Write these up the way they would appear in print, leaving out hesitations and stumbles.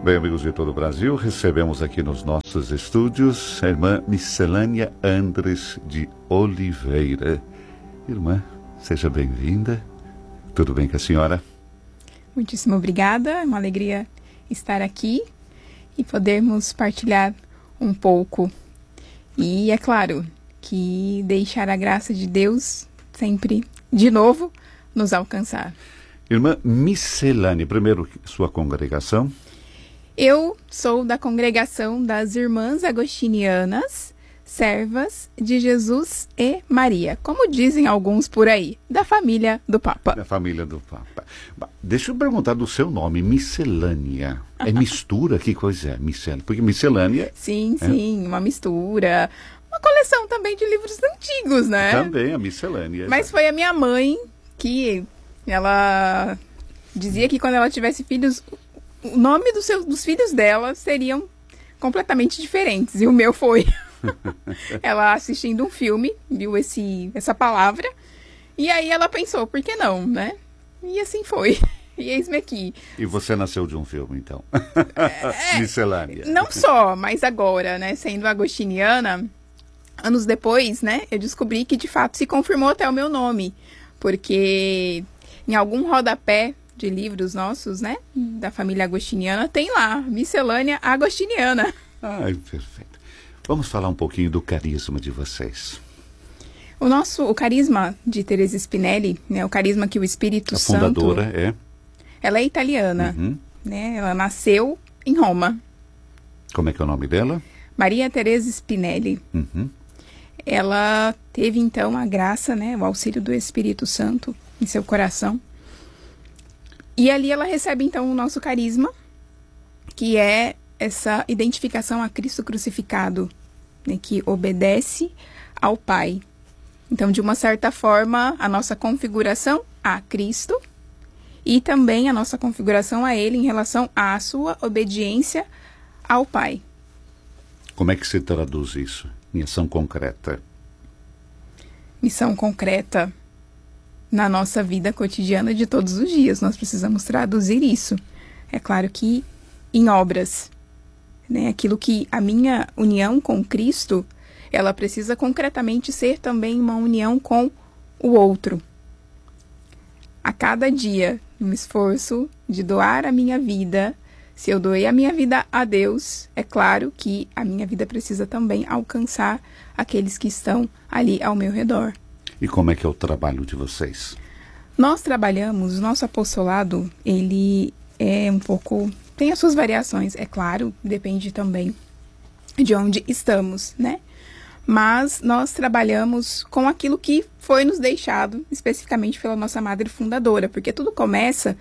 Bem, amigos de todo o Brasil, recebemos aqui nos nossos estúdios a irmã Miscelânea Andres de Oliveira. Irmã, seja bem-vinda. Tudo bem com a senhora? Muitíssimo obrigada, é uma alegria estar aqui e podermos partilhar um pouco. E é claro que deixar a graça de Deus sempre, de novo, nos alcançar. Irmã Miscelânea, primeiro sua congregação? Eu sou da congregação das Irmãs Agostinianas, Servas de Jesus e Maria, como dizem alguns por aí, da família do Papa. Da família do Papa. Deixa eu perguntar do seu nome, Miscelânea. É mistura? Que coisa é? Miscelânea? Porque miscelânea... Sim, uma mistura. Uma coleção também de livros antigos, né? Também, a miscelânea. Mas foi a minha mãe que ela dizia que quando ela tivesse filhos, o nome dos filhos dela seriam completamente diferentes. E o meu foi. Ela assistindo um filme, viu essa palavra, e aí ela pensou, por que não, né? E assim foi. E eis-me aqui. E você nasceu de um filme, então? Miscelânea. Não só, mas agora, né? Sendo agostiniana, anos depois, né? Eu descobri que de fato se confirmou até o meu nome. Porque em algum rodapé de livros nossos, né? Da família agostiniana, tem lá, Miscelânea Agostiniana. Ai, perfeito. Vamos falar um pouquinho do carisma de vocês. O carisma de Teresa Spinelli, né, o carisma que o Espírito Santo... A fundadora é? Ela é italiana, né? Ela nasceu em Roma. Como é que é o nome dela? Maria Teresa Spinelli. Ela teve, então, a graça, né, o auxílio do Espírito Santo em seu coração. E ali ela recebe, então, o nosso carisma, que é essa identificação a Cristo crucificado, né, que obedece ao Pai. Então, de uma certa forma, a nossa configuração a Cristo e também a nossa configuração a Ele em relação à sua obediência ao Pai. Como é que se traduz isso em ação concreta? Missão concreta na nossa vida cotidiana de todos os dias. Nós precisamos traduzir isso. É claro que em obras. Né, aquilo que a minha união com Cristo, ela precisa concretamente ser também uma união com o outro. A cada dia, no esforço de doar a minha vida, se eu doei a minha vida a Deus, é claro que a minha vida precisa também alcançar aqueles que estão ali ao meu redor. E como é que é o trabalho de vocês? Nós trabalhamos, o nosso apostolado, ele é um pouco... Tem as suas variações, é claro, depende também de onde estamos, né? Mas nós trabalhamos com aquilo que foi nos deixado especificamente pela nossa madre fundadora, porque tudo começa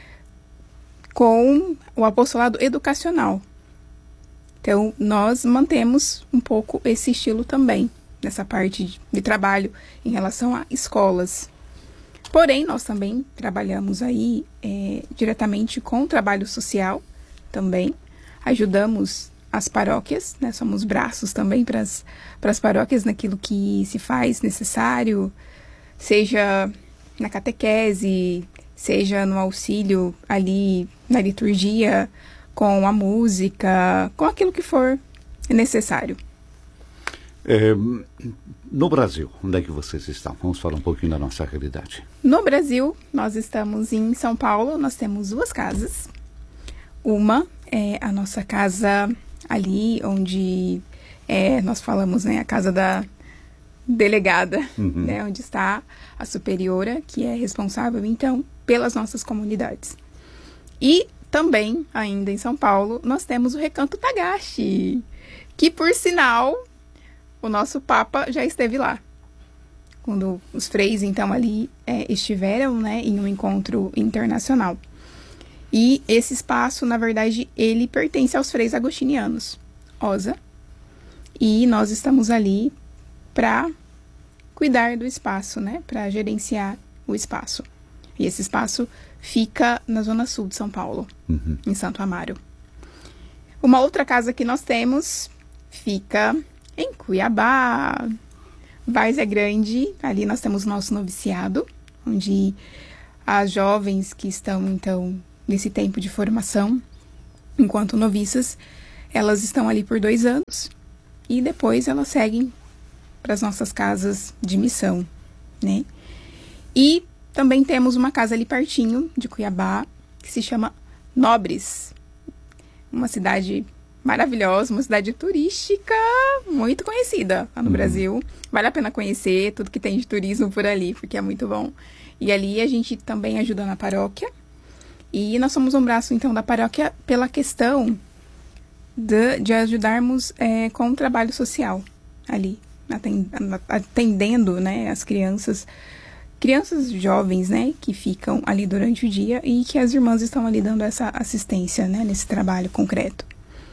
com o apostolado educacional. Então, nós mantemos um pouco esse estilo também, nessa parte de trabalho em relação a escolas. Porém, nós também trabalhamos aí diretamente com o trabalho social também. Ajudamos as paróquias, né? Somos braços também para as paróquias naquilo que se faz necessário, seja na catequese, seja no auxílio ali na liturgia, com a música, com aquilo que for necessário. No Brasil, onde é que vocês estão? Vamos falar um pouquinho da nossa realidade. No Brasil, nós estamos em São Paulo, nós temos 2 casas. Uma é a nossa casa ali onde nós falamos, né, a casa da delegada, né, onde está a superiora, que é responsável, então, pelas nossas comunidades. E também, ainda em São Paulo, nós temos o Recanto Tagashi, que, por sinal, o nosso Papa já esteve lá. Quando os freis, então, ali estiveram, né, em um encontro internacional. E esse espaço, na verdade, ele pertence aos freis agostinianos, OSA. E nós estamos ali para cuidar do espaço, né, para gerenciar o espaço. E esse espaço fica na zona sul de São Paulo, em Santo Amaro. Uma outra casa que nós temos fica em Cuiabá, Várzea Grande. Ali nós temos o nosso noviciado, onde as jovens que estão, então, nesse tempo de formação, enquanto noviças, elas estão ali por 2 anos e depois elas seguem para as nossas casas de missão, né? E também temos uma casa ali pertinho de Cuiabá, que se chama Nobres. Uma cidade maravilhosa, uma cidade turística muito conhecida lá no Brasil. Vale a pena conhecer tudo que tem de turismo por ali, porque é muito bom. E ali a gente também ajuda na paróquia. E nós somos um braço, então, da paróquia pela questão de ajudarmos com o trabalho social ali, atendendo, né, as crianças jovens, né, que ficam ali durante o dia e que as irmãs estão ali dando essa assistência, né, nesse trabalho concreto.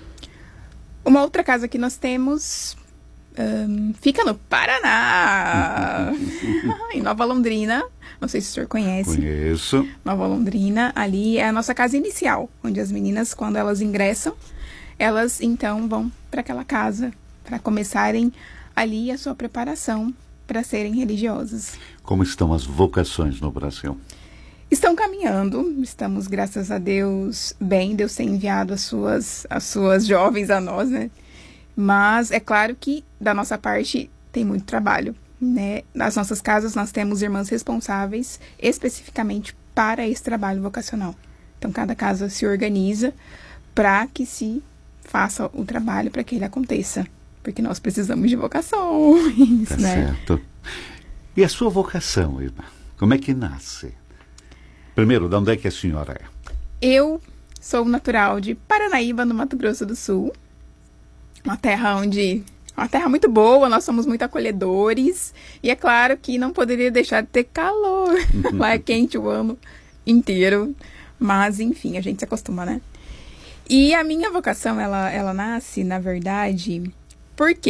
Uma outra casa que nós temos fica no Paraná, em Nova Londrina. Não sei se o senhor conhece. Conheço. Nova Londrina, ali é a nossa casa inicial, onde as meninas, quando elas ingressam, elas então vão para aquela casa para começarem ali a sua preparação para serem religiosas. Como estão as vocações no Brasil? Estão caminhando, estamos, graças a Deus, bem. Deus tem enviado as suas jovens a nós, né? Mas é claro que, da nossa parte, tem muito trabalho, né? Nas nossas casas, nós temos irmãs responsáveis especificamente para esse trabalho vocacional. Então, cada casa se organiza para que se faça o trabalho, para que ele aconteça. Porque nós precisamos de vocações, tá, né? Certo. E a sua vocação, irmã? Como é que nasce? Primeiro, de onde é que a senhora é? Eu sou natural de Paranaíba, no Mato Grosso do Sul. Uma terra muito boa, nós somos muito acolhedores. E é claro que não poderia deixar de ter calor. Lá é quente o ano inteiro. Mas, enfim, a gente se acostuma, né? E a minha vocação, ela nasce, na verdade, porque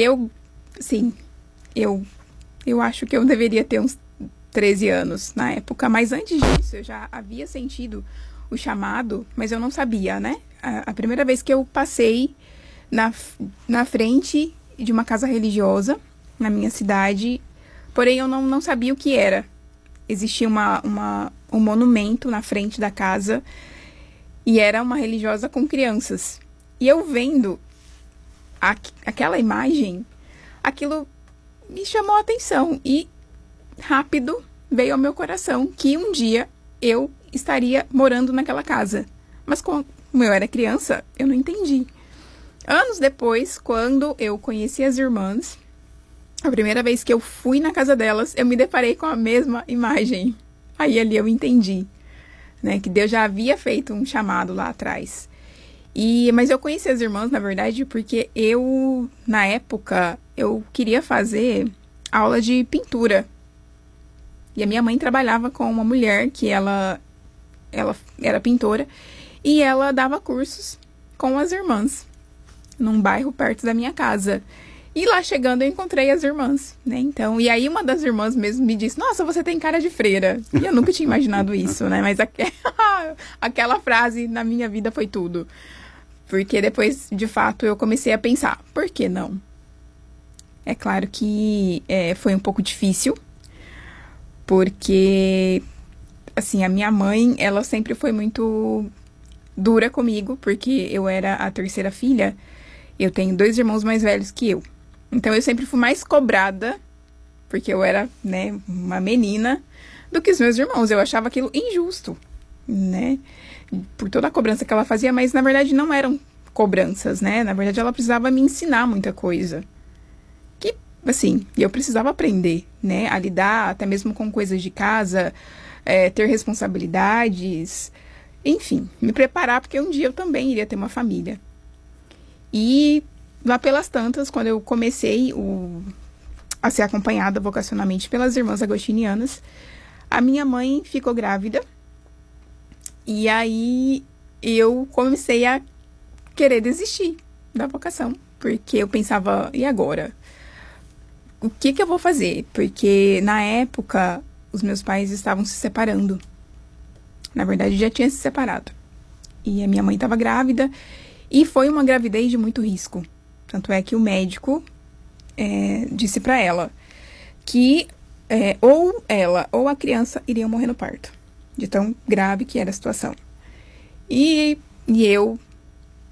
eu acho que eu deveria ter uns 13 anos na época. Mas antes disso, eu já havia sentido o chamado, mas eu não sabia, né? A primeira vez que eu passei na frente de uma casa religiosa na minha cidade, porém eu não sabia o que era. Existia um monumento na frente da casa e era uma religiosa com crianças. E eu vendo aquela imagem, aquilo me chamou a atenção e rápido veio ao meu coração que um dia eu estaria morando naquela casa. Mas como eu era criança, eu não entendi. Anos depois, quando eu conheci as irmãs, a primeira vez que eu fui na casa delas, eu me deparei com a mesma imagem. Aí ali eu entendi, né, que Deus já havia feito um chamado lá atrás. Mas eu conheci as irmãs, na verdade, porque na época, eu queria fazer aula de pintura. E a minha mãe trabalhava com uma mulher que ela era pintora e ela dava cursos com as irmãs num bairro perto da minha casa. E lá chegando eu encontrei as irmãs, né? Então, e aí uma das irmãs mesmo me disse: "Nossa, você tem cara de freira". E eu nunca tinha imaginado isso, né? Mas aquela frase na minha vida foi tudo. Porque depois, de fato, eu comecei a pensar, por que não? É claro que foi um pouco difícil, porque, assim, a minha mãe, ela sempre foi muito dura comigo, porque eu era a terceira filha. Eu tenho 2 irmãos mais velhos que eu. Então, eu sempre fui mais cobrada, porque eu era, né, uma menina, do que os meus irmãos. Eu achava aquilo injusto, né? Por toda a cobrança que ela fazia, mas, na verdade, não eram cobranças, né? Na verdade, ela precisava me ensinar muita coisa. Que, assim, eu precisava aprender, né? A lidar até mesmo com coisas de casa, ter responsabilidades, enfim, me preparar, porque um dia eu também iria ter uma família. E lá pelas tantas, quando eu comecei a ser acompanhada vocacionalmente pelas irmãs agostinianas, a minha mãe ficou grávida. E aí eu comecei a querer desistir da vocação, porque eu pensava, e agora? O que eu vou fazer? Porque na época os meus pais estavam se separando. Na verdade, já tinha se separado. E a minha mãe estava grávida. E foi uma gravidez de muito risco. Tanto é que o médico disse para ela que ou ela ou a criança iriam morrer no parto. De tão grave que era a situação. E eu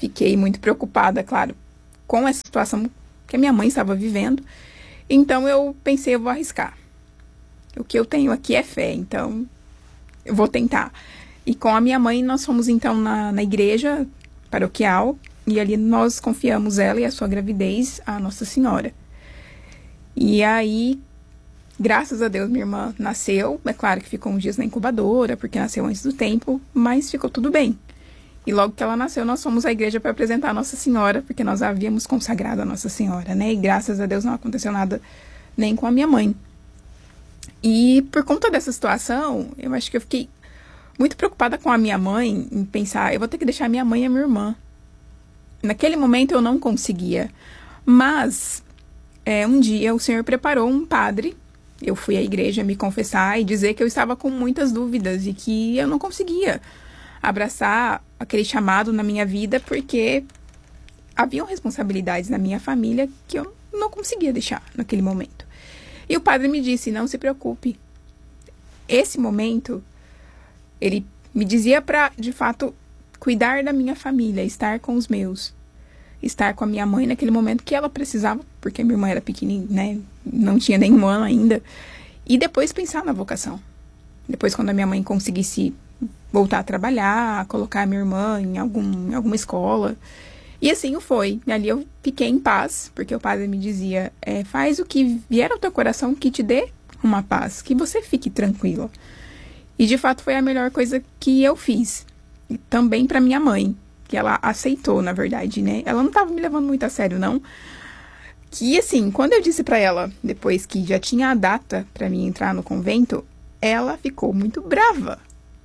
fiquei muito preocupada, claro, com essa situação que a minha mãe estava vivendo. Então eu pensei, eu vou arriscar. O que eu tenho aqui é fé, então eu vou tentar. E com a minha mãe, nós fomos então na igreja paroquial, e ali nós confiamos ela e a sua gravidez à Nossa Senhora. E aí, graças a Deus, minha irmã nasceu. É claro que ficou uns dias na incubadora, porque nasceu antes do tempo, mas ficou tudo bem. E logo que ela nasceu, nós fomos à igreja para apresentar a Nossa Senhora, porque nós havíamos consagrado a Nossa Senhora, né? E graças a Deus não aconteceu nada nem com a minha mãe. E por conta dessa situação, eu acho que eu fiquei muito preocupada com a minha mãe, em pensar, eu vou ter que deixar minha mãe e a minha irmã. Naquele momento eu não conseguia, mas um dia o Senhor preparou um padre. Eu fui à igreja me confessar e dizer que eu estava com muitas dúvidas e que eu não conseguia abraçar aquele chamado na minha vida, porque haviam responsabilidades na minha família que eu não conseguia deixar naquele momento. E o padre me disse, não se preocupe. Esse momento, ele me dizia para, de fato, cuidar da minha família, estar com os meus. Estar com a minha mãe naquele momento que ela precisava, porque minha irmã era pequenininha, né? Não tinha nenhum ano ainda. E depois pensar na vocação. Depois, quando a minha mãe conseguisse voltar a trabalhar, colocar a minha irmã em alguma escola. E assim foi. E ali eu fiquei em paz, porque o padre me dizia, faz o que vier ao teu coração que te dê uma paz, que você fique tranquila. E de fato foi a melhor coisa que eu fiz. E também para minha mãe, que ela aceitou, na verdade, né? Ela não estava me levando muito a sério, não. Que assim, quando eu disse para ela, depois que já tinha a data para mim entrar no convento, ela ficou muito brava.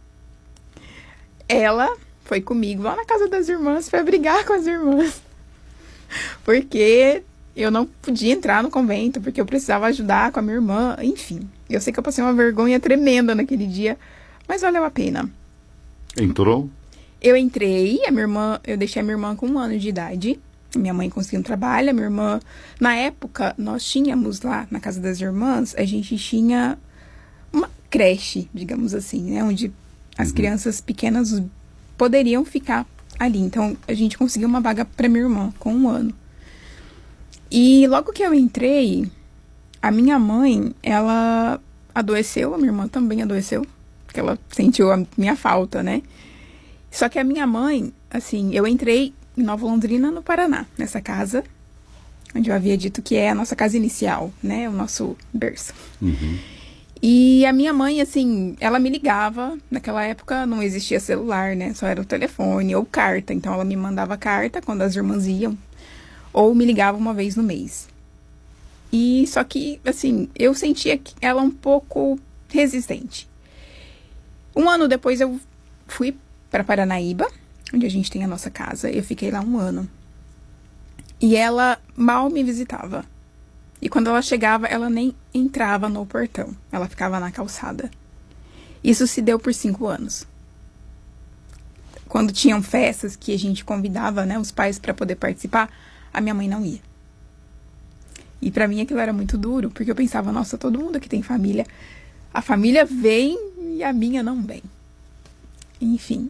Ela foi comigo lá na casa das irmãs para brigar com as irmãs. Porque eu não podia entrar no convento, porque eu precisava ajudar com a minha irmã. Enfim, eu sei que eu passei uma vergonha tremenda naquele dia, mas valeu a pena. Entrou? Eu entrei, eu deixei a minha irmã com 1 ano de idade. Minha mãe conseguiu um trabalho, a minha irmã... Na época, nós tínhamos lá na casa das irmãs, a gente tinha uma creche, digamos assim, né? Onde as crianças pequenas poderiam ficar ali. Então, a gente conseguiu uma vaga para minha irmã com 1 ano. E logo que eu entrei, a minha mãe, ela adoeceu, a minha irmã também adoeceu, porque ela sentiu a minha falta, né? Só que a minha mãe, assim, eu entrei em Nova Londrina, no Paraná, nessa casa, onde eu havia dito que é a nossa casa inicial, né? O nosso berço. E a minha mãe, assim, ela me ligava. Naquela época não existia celular, né? Só era o telefone ou carta. Então ela me mandava carta quando as irmãs iam. Ou me ligava uma vez no mês. E só que, assim, eu sentia ela um pouco resistente. 1 ano depois eu fui para Paranaíba, onde a gente tem a nossa casa. Eu fiquei lá 1 ano. E ela mal me visitava. E quando ela chegava, ela nem entrava no portão. Ela ficava na calçada. Isso se deu por 5 anos. Quando tinham festas que a gente convidava, né, os pais para poder participar, a minha mãe não ia. E para mim aquilo era muito duro, porque eu pensava, nossa, todo mundo aqui tem família. A família vem e a minha não vem. Enfim.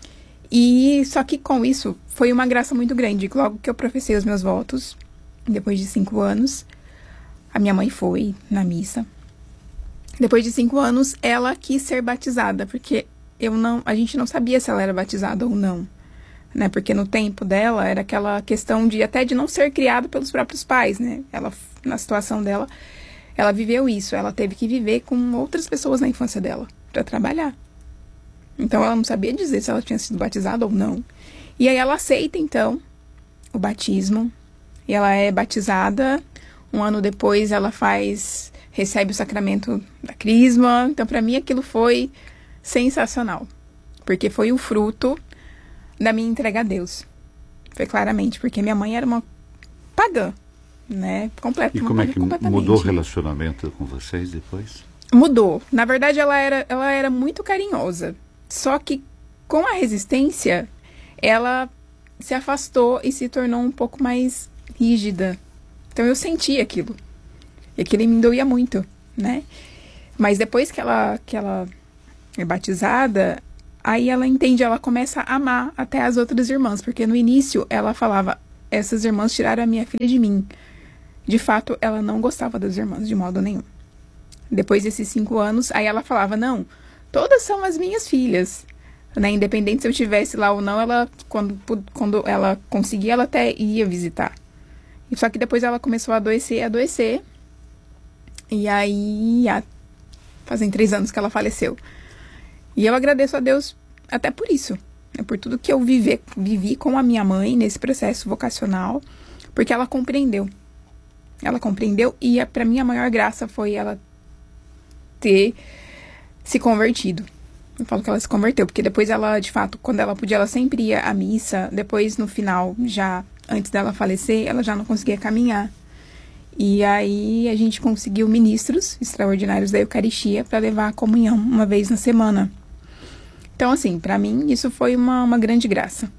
E só que com isso foi uma graça muito grande. Logo que eu professei os meus votos, depois de 5 anos, a minha mãe foi na missa. Depois de 5 anos, ela quis ser batizada, porque a gente não sabia se ela era batizada ou não, né? Porque no tempo dela era aquela questão de até de não ser criada pelos próprios pais, né? Ela, na situação dela, ela viveu isso. Ela teve que viver com outras pessoas na infância dela para trabalhar. Então ela não sabia dizer se ela tinha sido batizada ou não. E aí ela aceita então o batismo e ela é batizada. 1 ano depois ela recebe o sacramento da crisma. Então para mim aquilo foi sensacional, porque foi o fruto da minha entrega a Deus. Foi claramente, porque minha mãe era uma pagã, né? E como é que mudou o relacionamento com vocês depois? Mudou. Na verdade ela era muito carinhosa. Só que com a resistência, ela se afastou e se tornou um pouco mais rígida. Então eu senti aquilo. E aquilo me doía muito, né? Mas depois que ela é batizada, Aí ela entende, ela começa a amar até as outras irmãs, porque no início ela falava, essas irmãs tiraram a minha filha de mim. De fato, ela não gostava das irmãs de modo nenhum. Depois desses 5 anos, aí ela falava, não, todas são as minhas filhas. Né? Independente se eu estivesse lá ou não, ela, quando ela conseguia, ela até ia visitar. Só que depois ela começou a adoecer. E aí, fazem 3 anos que ela faleceu. E eu agradeço a Deus até por isso. Né? Por tudo que eu vivi com a minha mãe nesse processo vocacional. Porque ela compreendeu. Ela compreendeu e para mim a maior graça foi ela ter se convertido. Eu falo que ela se converteu, porque depois ela, de fato, quando ela podia, ela sempre ia à missa. Depois, no final, já antes dela falecer, ela já não conseguia caminhar. E aí a gente conseguiu ministros extraordinários da Eucaristia para levar a comunhão uma vez na semana. Então, assim, para mim, isso foi uma grande graça.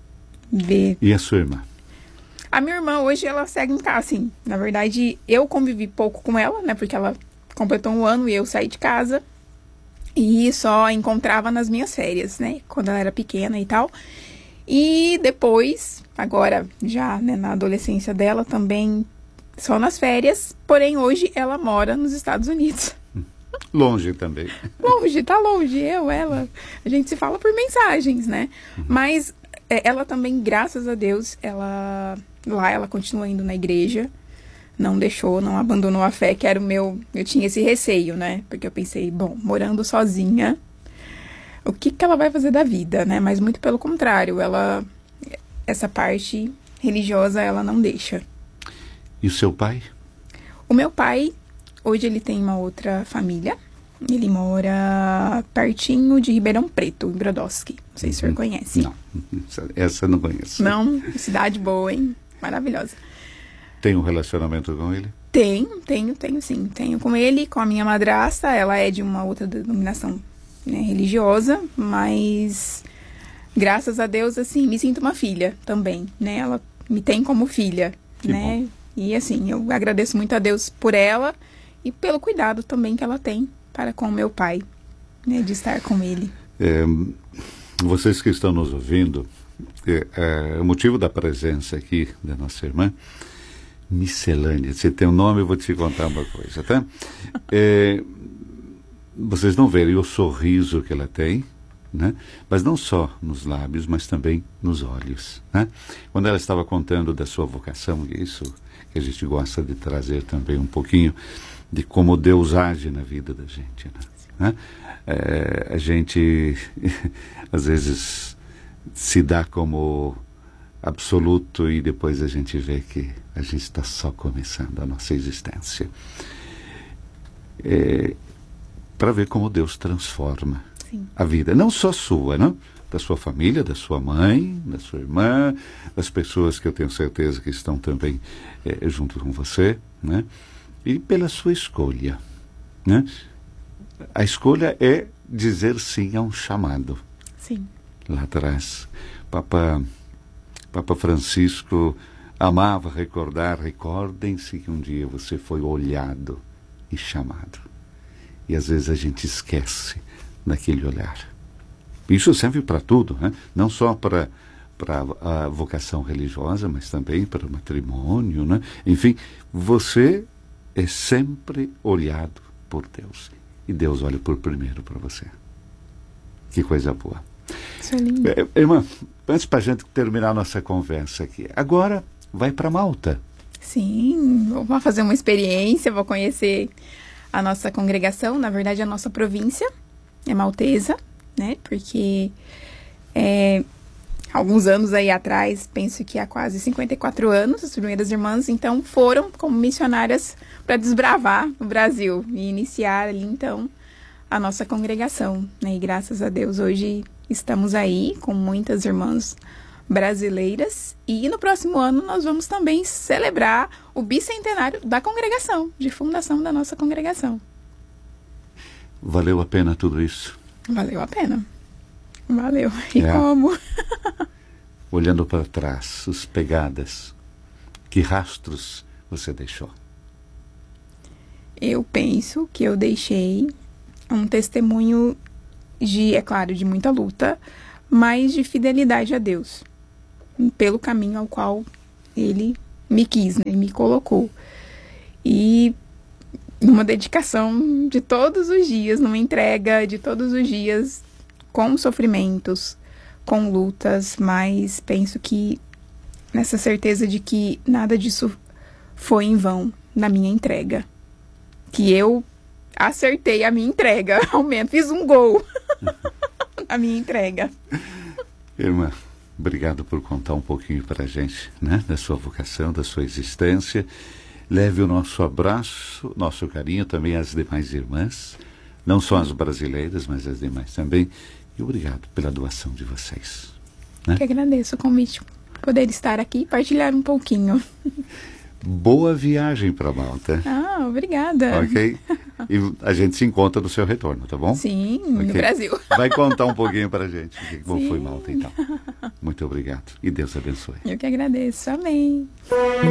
E a sua irmã? A minha irmã, hoje, ela segue em casa, assim. Na verdade, eu convivi pouco com ela, né? Porque ela completou 1 ano e eu saí de casa. E só encontrava nas minhas férias, né? Quando ela era pequena e tal. E depois, agora já, né, na adolescência dela, também só nas férias. Porém, hoje ela mora nos Estados Unidos. Longe também. Longe, tá longe. Ela. A gente se fala por mensagens, né? Mas ela também, graças a Deus, ela continua indo na igreja. Não deixou, não abandonou a fé, que era eu tinha esse receio, né? Porque eu pensei, bom, morando sozinha, o que ela vai fazer da vida, né? Mas muito pelo contrário, essa parte religiosa, ela não deixa. E o seu pai? O meu pai, hoje ele tem uma outra família. Ele mora pertinho de Ribeirão Preto, em Brodowski. Não sei se o senhor conhece. Não, essa eu não conheço. Não, cidade boa, hein? Maravilhosa. Tem um relacionamento com ele? Tenho sim. Tenho com ele, com a minha madrasta. Ela é de uma outra denominação, né, religiosa, mas graças a Deus, assim, me sinto uma filha também, né? Ela me tem como filha, que né? Bom. E assim, eu agradeço muito a Deus por ela e pelo cuidado também que ela tem para com o meu pai, né? De estar com ele. Vocês que estão nos ouvindo, o motivo da presença aqui da nossa irmã Miscelânea, você tem um nome, eu vou te contar uma coisa, tá? Vocês não verem o sorriso que ela tem, né? Mas não só nos lábios, mas também nos olhos, né? Quando ela estava contando da sua vocação, isso que a gente gosta de trazer também um pouquinho de como Deus age na vida da gente, né? A gente às vezes se dá como absoluto e depois a gente vê que a gente está só começando a nossa existência. Para ver como Deus transforma Sim. a vida, não só sua, não? Da sua família, da sua mãe, da sua irmã, das pessoas que eu tenho certeza que estão também junto com você, né? E pela sua escolha, né? A escolha é dizer sim a um chamado. Sim. Lá atrás, Papa Francisco amava recordem-se que um dia você foi olhado e chamado. E às vezes a gente esquece daquele olhar. Isso serve para tudo, né? Não só para a vocação religiosa, mas também para o matrimônio, né? Enfim, você é sempre olhado por Deus. E Deus olha por primeiro para você. Que coisa boa. Isso é lindo. Irmã, antes para a gente terminar a nossa conversa aqui, agora vai para Malta. Sim, vou fazer uma experiência, vou conhecer a nossa congregação, na verdade a nossa província é maltesa, né? Porque alguns anos aí atrás, penso que há quase 54 anos, as primeiras irmãs, então, foram como missionárias para desbravar o Brasil e iniciar ali, então, a nossa congregação, né? E graças a Deus, hoje estamos aí com muitas irmãs brasileiras e no próximo ano nós vamos também celebrar o bicentenário da congregação, de fundação da nossa congregação. Valeu a pena tudo isso? Valeu a pena. Valeu. E como? Olhando para trás, as pegadas, que rastros você deixou? Eu penso que eu deixei um testemunho é claro, de muita luta, mas de fidelidade a Deus, pelo caminho ao qual Ele me quis, né, me colocou. E numa dedicação de todos os dias, numa entrega de todos os dias, com sofrimentos, com lutas, mas penso que nessa certeza de que nada disso foi em vão na minha entrega. Que eu acertei a minha entrega, ao menos fiz um gol na minha entrega. Irmã, obrigado por contar um pouquinho para a gente, né, da sua vocação, da sua existência. Leve o nosso abraço, nosso carinho também às demais irmãs, não só as brasileiras, mas as demais também. E obrigado pela doação de vocês. Né? Que agradeço o convite, poder estar aqui e partilhar um pouquinho. Boa viagem para Malta. Ah, obrigada. Ok? E a gente se encontra no seu retorno, tá bom? Sim, okay. No Brasil. Vai contar um pouquinho para a gente como foi Malta, então. Muito obrigado. E Deus abençoe. Eu que agradeço. Amém.